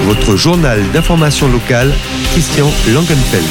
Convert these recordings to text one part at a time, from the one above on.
Votre journal d'information locale, Christian Langenfeld.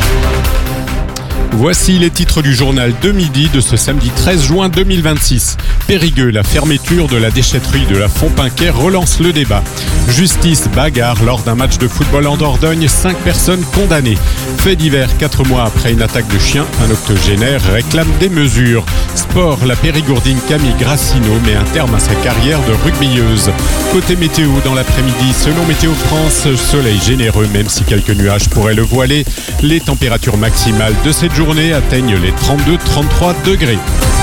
Voici les titres du journal de midi de ce samedi 13 juin 2026. Périgueux, la fermeture de la déchetterie de la Fontpinquet relance le débat. Justice, bagarre lors d'un match de football en Dordogne, 5 personnes condamnées. Fait divers, 4 mois après une attaque de chien, un octogénaire réclame des mesures. Sport, la périgourdine Camille Grassino met un terme à sa carrière de rugbyeuse. Côté météo, dans l'après-midi, selon Météo France, soleil généreux même si quelques nuages pourraient le voiler. Les températures maximales de cette journée atteignent les 32-33 degrés.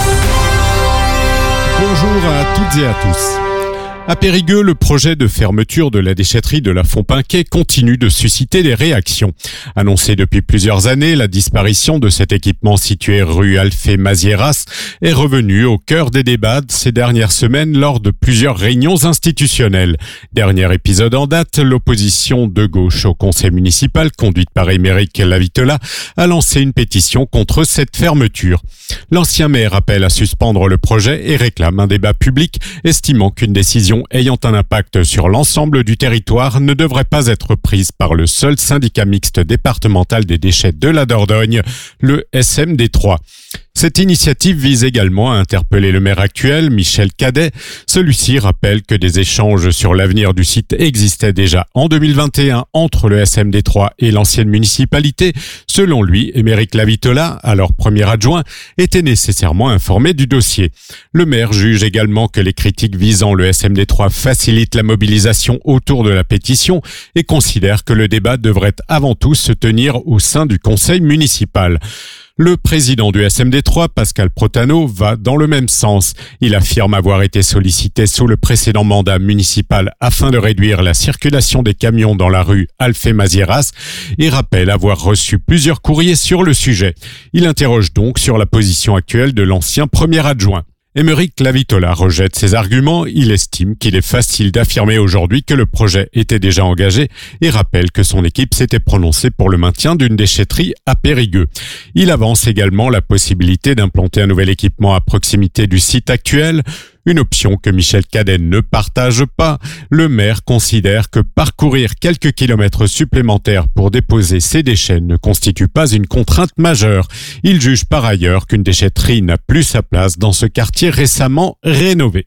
Bonjour à toutes et à tous. À Périgueux, le projet de fermeture de la déchetterie de la Fontpinquet continue de susciter des réactions. Annoncée depuis plusieurs années, la disparition de cet équipement situé rue Alphée Mazieras est revenue au cœur des débats ces dernières semaines lors de plusieurs réunions institutionnelles. Dernier épisode en date, l'opposition de gauche au conseil municipal, conduite par Émeric Lavitola, a lancé une pétition contre cette fermeture. L'ancien maire appelle à suspendre le projet et réclame un débat public, estimant qu'une décision ayant un impact sur l'ensemble du territoire ne devrait pas être prise par le seul syndicat mixte départemental des déchets de la Dordogne, le SMD3. Cette initiative vise également à interpeller le maire actuel, Michel Cadet. Celui-ci rappelle que des échanges sur l'avenir du site existaient déjà en 2021 entre le SMD3 et l'ancienne municipalité. Selon lui, Émeric Lavitola, alors premier adjoint, était nécessairement informé du dossier. Le maire juge également que les critiques visant le SMD3 facilitent la mobilisation autour de la pétition et considère que le débat devrait avant tout se tenir au sein du conseil municipal. Le président du SMD3, Pascal Protano, va dans le même sens. Il affirme avoir été sollicité sous le précédent mandat municipal afin de réduire la circulation des camions dans la rue Alphée Mazieras et rappelle avoir reçu plusieurs courriers sur le sujet. Il interroge donc sur la position actuelle de l'ancien premier adjoint. Émeric Lavitola rejette ces arguments. Il estime qu'il est facile d'affirmer aujourd'hui que le projet était déjà engagé et rappelle que son équipe s'était prononcée pour le maintien d'une déchetterie à Périgueux. Il avance également la possibilité d'implanter un nouvel équipement à proximité du site actuel. Une option que Michel Cadet ne partage pas. Le maire considère que parcourir quelques kilomètres supplémentaires pour déposer ses déchets ne constitue pas une contrainte majeure. Il juge par ailleurs qu'une déchetterie n'a plus sa place dans ce quartier récemment rénové.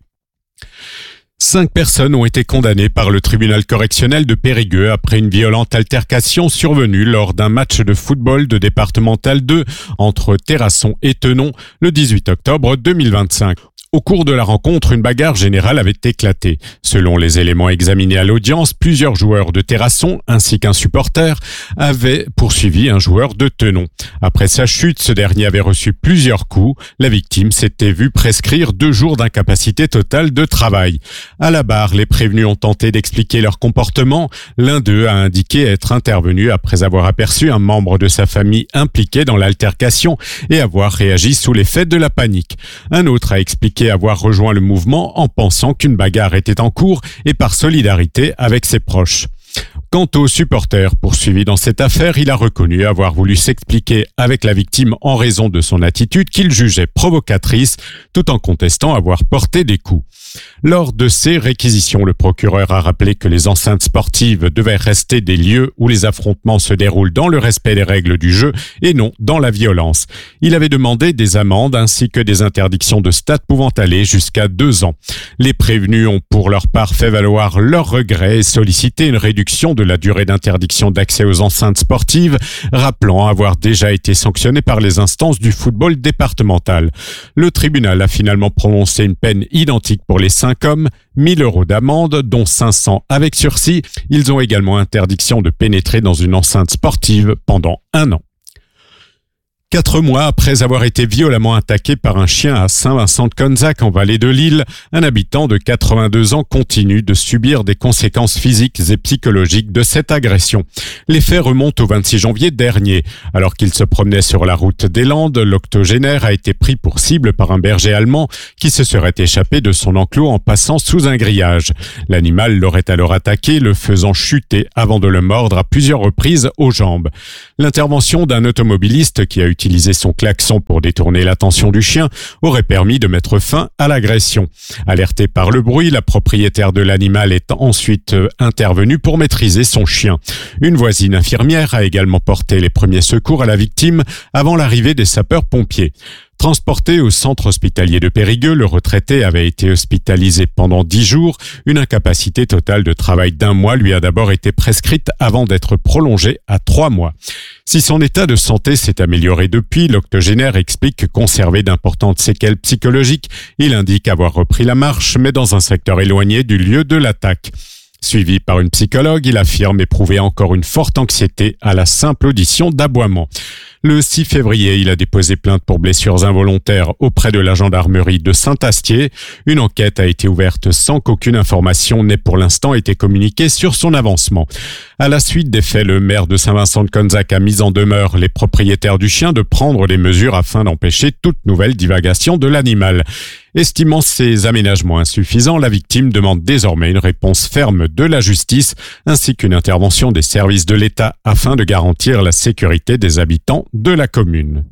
5 personnes ont été condamnées par le tribunal correctionnel de Périgueux après une violente altercation survenue lors d'un match de football de départemental 2 entre Terrasson et Thenon le 18 octobre 2025. Au cours de la rencontre, une bagarre générale avait éclaté. Selon les éléments examinés à l'audience, plusieurs joueurs de Terrasson ainsi qu'un supporter avaient poursuivi un joueur de Thenon. Après sa chute, ce dernier avait reçu plusieurs coups. La victime s'était vue prescrire 2 jours d'incapacité totale de travail. À la barre, les prévenus ont tenté d'expliquer leur comportement. L'un d'eux a indiqué être intervenu après avoir aperçu un membre de sa famille impliqué dans l'altercation et avoir réagi sous l'effet de la panique. Un autre a expliqué avoir rejoint le mouvement en pensant qu'une bagarre était en cours et par solidarité avec ses proches. Quant au supporter poursuivi dans cette affaire, il a reconnu avoir voulu s'expliquer avec la victime en raison de son attitude qu'il jugeait provocatrice, tout en contestant avoir porté des coups. Lors de ces réquisitions, le procureur a rappelé que les enceintes sportives devaient rester des lieux où les affrontements se déroulent dans le respect des règles du jeu et non dans la violence. Il avait demandé des amendes ainsi que des interdictions de stade pouvant aller jusqu'à 2 ans. Les prévenus ont pour leur part fait valoir leurs regrets et sollicité une réduction de la durée d'interdiction d'accès aux enceintes sportives, rappelant avoir déjà été sanctionné par les instances du football départemental. Le tribunal a finalement prononcé une peine identique pour les 5 hommes, 1 000 € d'amende, dont 500 avec sursis. Ils ont également interdiction de pénétrer dans une enceinte sportive pendant 1 an. 4 mois après avoir été violemment attaqué par un chien à Saint-Vincent-de-Conzac en vallée de l'Île, un habitant de 82 ans continue de subir des conséquences physiques et psychologiques de cette agression. Les faits remontent au 26 janvier dernier. Alors qu'il se promenait sur la route des Landes, l'octogénaire a été pris pour cible par un berger allemand qui se serait échappé de son enclos en passant sous un grillage. L'animal l'aurait alors attaqué, le faisant chuter avant de le mordre à plusieurs reprises aux jambes. L'intervention d'un automobiliste qui a utilisé utiliser son klaxon pour détourner l'attention du chien aurait permis de mettre fin à l'agression. Alertée par le bruit, la propriétaire de l'animal est ensuite intervenue pour maîtriser son chien. Une voisine infirmière a également porté les premiers secours à la victime avant l'arrivée des sapeurs-pompiers. Transporté au centre hospitalier de Périgueux, le retraité avait été hospitalisé pendant 10 jours. Une incapacité totale de travail d'1 mois lui a d'abord été prescrite avant d'être prolongée à 3 mois. Si son état de santé s'est amélioré depuis, l'octogénaire explique conserver d'importantes séquelles psychologiques. Il indique avoir repris la marche, mais dans un secteur éloigné du lieu de l'attaque. Suivi par une psychologue, il affirme éprouver encore une forte anxiété à la simple audition d'aboiement. Le 6 février, il a déposé plainte pour blessures involontaires auprès de la gendarmerie de Saint-Astier. Une enquête a été ouverte sans qu'aucune information n'ait pour l'instant été communiquée sur son avancement. À la suite des faits, le maire de Saint-Vincent-de-Conzac a mis en demeure les propriétaires du chien de prendre des mesures afin d'empêcher toute nouvelle divagation de l'animal. Estimant ces aménagements insuffisants, la victime demande désormais une réponse ferme de la justice ainsi qu'une intervention des services de l'État afin de garantir la sécurité des habitants de la commune.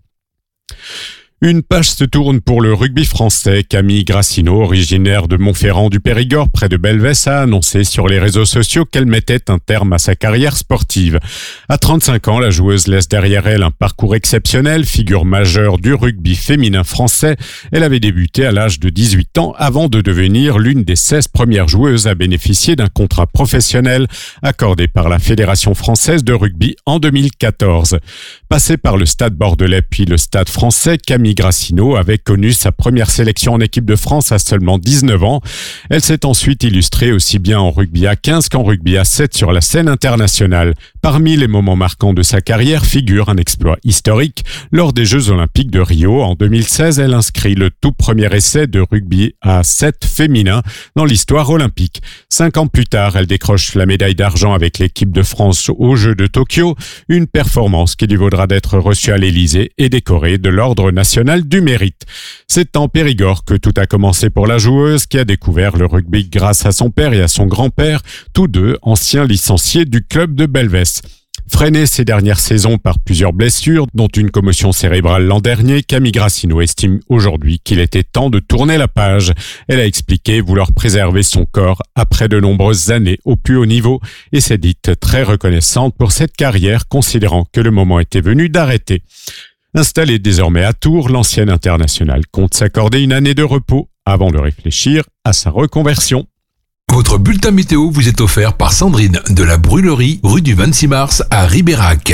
Une page se tourne pour le rugby français. Camille Grassino, originaire de Montferrand du Périgord, près de Belvès, a annoncé sur les réseaux sociaux qu'elle mettait un terme à sa carrière sportive. À 35 ans, la joueuse laisse derrière elle un parcours exceptionnel, figure majeure du rugby féminin français. Elle avait débuté à l'âge de 18 ans avant de devenir l'une des 16 premières joueuses à bénéficier d'un contrat professionnel accordé par la Fédération française de rugby en 2014. Passée par le Stade bordelais puis le Stade français, Camille Grassino avait connu sa première sélection en équipe de France à seulement 19 ans. Elle s'est ensuite illustrée aussi bien en rugby à 15 qu'en rugby à 7 sur la scène internationale. Parmi les moments marquants de sa carrière figure un exploit historique. Lors des Jeux Olympiques de Rio en 2016, elle inscrit le tout premier essai de rugby à 7 féminin dans l'histoire olympique. 5 ans plus tard, elle décroche la médaille d'argent avec l'équipe de France aux Jeux de Tokyo, une performance qui lui vaudra d'être reçue à l'Élysée et décorée de l'Ordre national du mérite. C'est en Périgord que tout a commencé pour la joueuse qui a découvert le rugby grâce à son père et à son grand-père, tous deux anciens licenciés du club de Belvès. Freinée ces dernières saisons par plusieurs blessures, dont une commotion cérébrale l'an dernier, Camille Grassino estime aujourd'hui qu'il était temps de tourner la page. Elle a expliqué vouloir préserver son corps après de nombreuses années au plus haut niveau et s'est dite très reconnaissante pour cette carrière, considérant que le moment était venu d'arrêter. Installée désormais à Tours, l'ancienne internationale compte s'accorder une année de repos avant de réfléchir à sa reconversion. Votre bulletin météo vous est offert par Sandrine de la Brûlerie, rue du 26 mars à Ribérac.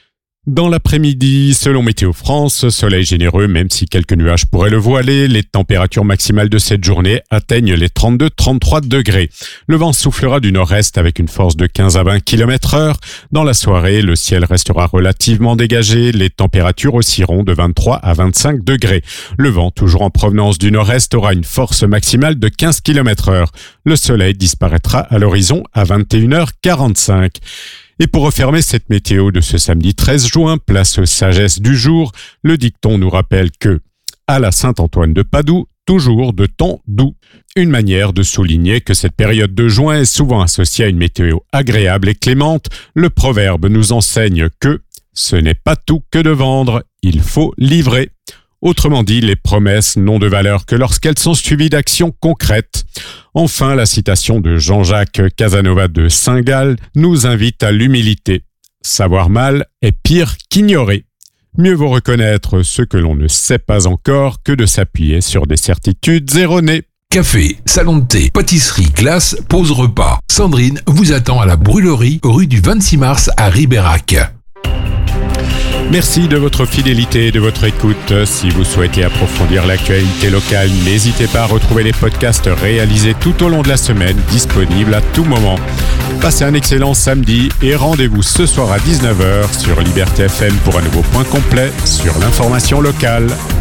Dans l'après-midi, selon Météo France, soleil généreux, même si quelques nuages pourraient le voiler, les températures maximales de cette journée atteignent les 32-33 degrés. Le vent soufflera du nord-est avec une force de 15 à 20 km/h. Dans la soirée, le ciel restera relativement dégagé. Les températures oscilleront de 23 à 25 degrés. Le vent, toujours en provenance du nord-est, aura une force maximale de 15 km/h. Le soleil disparaîtra à l'horizon à 21h45. Et pour refermer cette météo de ce samedi 13 juin, place aux sagesses du jour, le dicton nous rappelle que, à la Saint-Antoine de Padoue, toujours de temps doux. Une manière de souligner que cette période de juin est souvent associée à une météo agréable et clémente. Le proverbe nous enseigne que ce n'est pas tout que de vendre, il faut livrer. Autrement dit, les promesses n'ont de valeur que lorsqu'elles sont suivies d'actions concrètes. Enfin, la citation de Jean-Jacques Casanova de Saint-Gall nous invite à l'humilité. Savoir mal est pire qu'ignorer. Mieux vaut reconnaître ce que l'on ne sait pas encore que de s'appuyer sur des certitudes erronées. Café, salon de thé, pâtisserie, glace, pause repas. Sandrine vous attend à la Brûlerie, rue du 26 mars à Ribérac. Merci de votre fidélité et de votre écoute. Si vous souhaitez approfondir l'actualité locale, n'hésitez pas à retrouver les podcasts réalisés tout au long de la semaine, disponibles à tout moment. Passez un excellent samedi et rendez-vous ce soir à 19h sur Liberté FM pour un nouveau point complet sur l'information locale.